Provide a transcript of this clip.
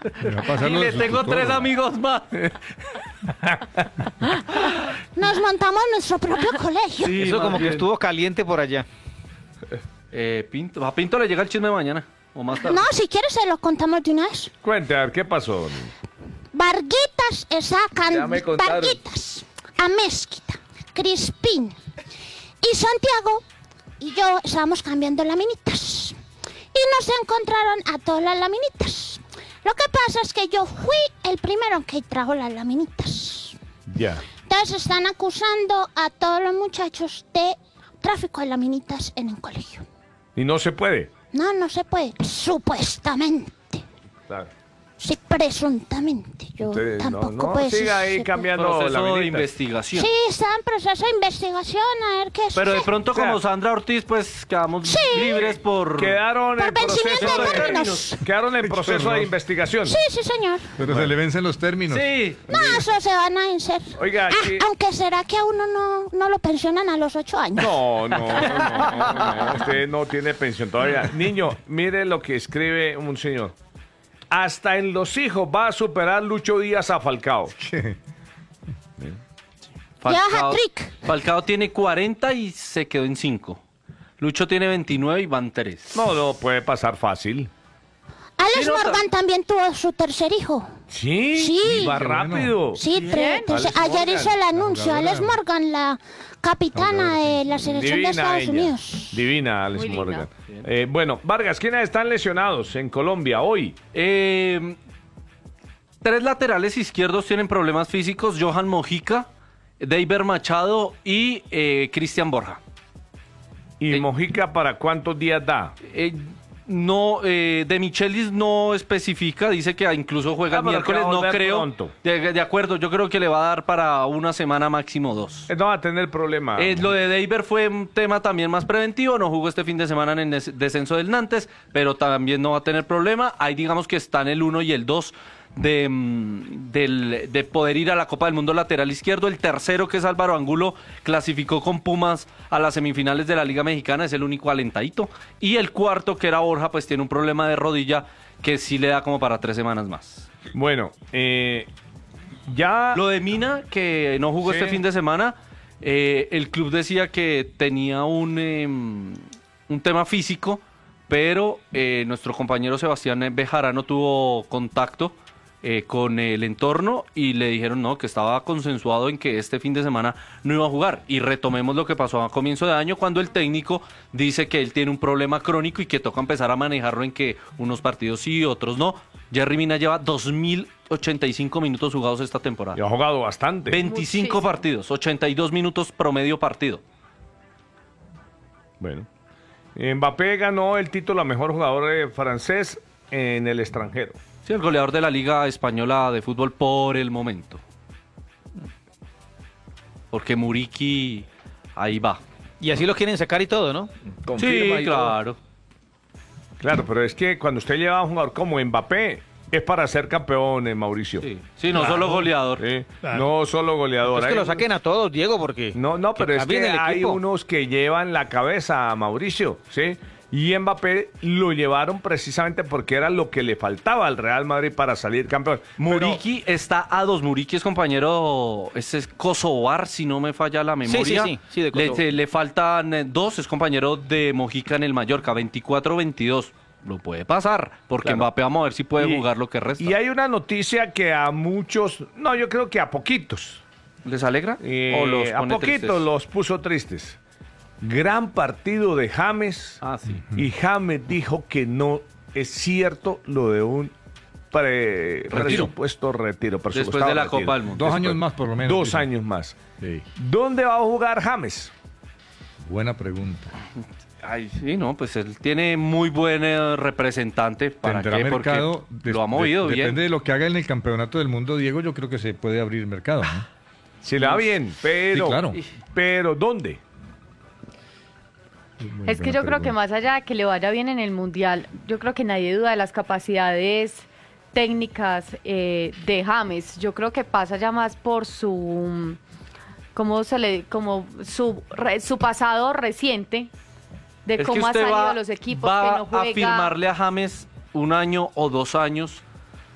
Y le tengo 3 amigos más. Nos montamos nuestro propio colegio. Sí, Eso más como que bien. estuvo caliente por allá. Pinto. A Pinto le llega el chisme mañana. O más tarde. No, si quieres se lo contamos de una vez. Cuente, a ver, ¿qué pasó? Varguitas sacan Ya me contaron. Varguitas, Amezquita, Crispín y Santiago y yo estábamos cambiando laminitas y nos encontraron a todas las laminitas. Lo que pasa es que yo fui el primero que trajo las laminitas. Ya. Entonces están acusando a todos los muchachos de tráfico de laminitas en el colegio. Y no se puede. No, no se puede. Supuestamente. Claro. Sí, presuntamente. Yo Usted tampoco no puedo decir siga ahí si se cambiando Proceso la de minita. investigación. puede. Sí, está en proceso de investigación, a ver qué Pero de sucede. pronto, O sea, como Sandra Ortiz, pues quedamos Sí. libres por. Quedaron Por en vencimiento proceso de de, términos. quedaron en proceso de investigación. Sí, sí, señor. Pero se le vencen los términos. Sí. No, eso se van a vencer. Oiga, aquí- aunque será que a uno no lo pensionan a los 8 años. No, usted no tiene pensión todavía. Niño, mire lo que escribe un señor. Hasta en los hijos va a superar Lucho Díaz a Falcao. Ya, hat-trick. Falcao tiene 40 y se quedó en 5. Lucho tiene 29 y van 3. No puede pasar fácil. Alex Sí, no, Morgan también tuvo su tercer hijo. Sí, Sí. va Qué bueno. rápido. Sí, Bien. ayer Morgan, hizo el anuncio. jugadora. Alex Morgan, la capitana de la selección de Estados ella. Unidos. Divina, Alex Muy linda. Morgan. Bueno, Vargas, ¿quiénes están lesionados en Colombia hoy? 3 laterales izquierdos tienen problemas físicos: Johan Mojica, Deiber Machado y Cristian Borja. ¿Y Mojica para cuántos días da? No, De Michelis no especifica, dice que incluso juega el pero miércoles, que va a no volver creo. pronto. De acuerdo, yo creo que le va a dar para una semana, máximo 2. No va a tener problema. Lo de Deiber fue un tema también más preventivo, no jugó este fin de semana en el descenso del Nantes, pero también no va a tener problema. Ahí digamos que están el 1 y el 2 de poder ir a la Copa del Mundo lateral izquierdo. El tercero, que es Álvaro Angulo, clasificó con Pumas a las semifinales de la Liga Mexicana, es el único alentadito. Y el cuarto, que era Borja, pues tiene un problema de rodilla que sí le da como para 3 semanas más. Bueno, ya... Lo de Mina, que no jugó Sí. este fin de semana, el club decía que tenía un tema físico, pero nuestro compañero Sebastián Bejarano tuvo contacto con el entorno y le dijeron no, que estaba consensuado en que este fin de semana no iba a jugar. Y retomemos lo que pasó a comienzo de año, cuando el técnico dice que él tiene un problema crónico y que toca empezar a manejarlo en que unos partidos sí, otros no. Jerry Mina lleva 2085 minutos jugados esta temporada. Ya ha jugado bastante. 25 Muchísimo. partidos, 82 minutos promedio partido. Bueno. Mbappé ganó el título a mejor jugador francés en el extranjero. Sí, el goleador de la Liga Española de Fútbol por el momento. Porque Muriqui ahí va. Y así lo quieren sacar y todo, ¿no? Confirma Sí, y todo. claro. Claro, pero es que cuando usted lleva a un jugador como Mbappé, es para ser campeón, Mauricio. Sí, no solo goleador. Sí, no solo goleador. Es que Hay lo unos- saquen a todos, Diego, porque... No, pero es cambien que el hay equipo. unos que llevan la cabeza a Mauricio, ¿sí? Y Mbappé lo llevaron precisamente porque era lo que le faltaba al Real Madrid para salir campeón. Muriqui está a 2. Muriqui es compañero, ese es Kosovar, si no me falla la memoria. Sí, de Kosovo. Le faltan 2, es compañero de Mojica en el Mallorca, 24-22. Lo puede pasar, porque Claro. Mbappé vamos a ver si puede Y- jugar lo que resta. Y hay una noticia que a muchos, no, yo creo que a poquitos, ¿Les alegra? ¿O los a pone poquitos tristes? los puso tristes. Gran partido de James. Ah, sí. Y James dijo que no es cierto lo de un presupuesto retiro. Después de la Copa del Mundo. 2 años más, por lo menos. 2 dice. años más. Sí. ¿Dónde va a jugar James? Buena pregunta. Ay, sí, no, pues él tiene muy buen representante. ¿Para Tendrá qué? mercado. Porque lo ha movido bien. Depende de lo que haga en el campeonato del mundo, Diego. Yo creo que se puede abrir mercado, ¿no? Se le va bien, pero, Sí, claro. pero ¿dónde? Muy Es que buena yo creo que pregunta. más allá de que le vaya bien en el Mundial, yo creo que nadie duda de las capacidades técnicas de James. Yo creo que pasa ya más por su, su pasado reciente, de Es que cómo ha usted salido va, a los equipos va que no juega. a firmarle a James 1 año o 2 años